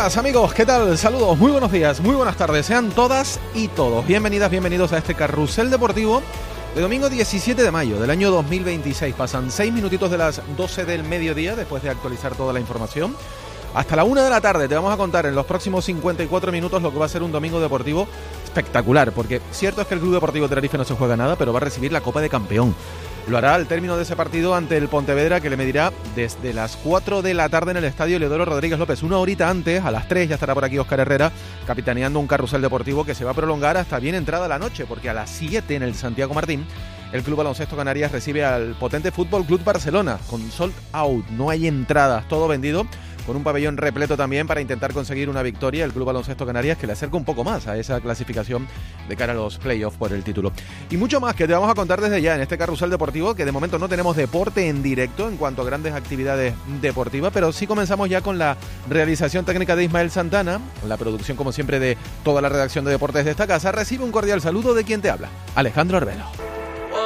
Amigas, amigos, ¿qué tal? Saludos, muy buenos días, muy buenas tardes. Sean todas y todos bienvenidas, bienvenidos a este carrusel deportivo de domingo 17 de mayo del año 2026. Pasan 6 minutitos de las 12 del mediodía después de actualizar toda la información. Hasta la 1 de la tarde te vamos a contar en los próximos 54 minutos lo que va a ser un domingo deportivo espectacular, porque cierto es que el Club Deportivo Tenerife no se juega nada, pero va a recibir la Copa de Campeón. Lo hará al término de ese partido ante el Pontevedra, que le medirá desde las 4 de la tarde en el estadio Leodoro Rodríguez López. Una horita antes, a las 3, ya estará por aquí Óscar Herrera, capitaneando un carrusel deportivo que se va a prolongar hasta bien entrada la noche, porque a las 7 en el Santiago Martín, el Club Baloncesto Canarias recibe al potente Fútbol Club Barcelona, con sold out, no hay entradas, todo vendido, con un pabellón repleto también para intentar conseguir una victoria el Club Baloncesto Canarias, que le acerca un poco más a esa clasificación de cara a los playoffs por el título. Y mucho más que te vamos a contar desde ya en este carrusel deportivo, que de momento no tenemos deporte en directo en cuanto a grandes actividades deportivas, pero sí comenzamos ya con la realización técnica de Ismael Santana, la producción como siempre de toda la redacción de deportes de esta casa. Recibe un cordial saludo de quien te habla, Alejandro Arbelo.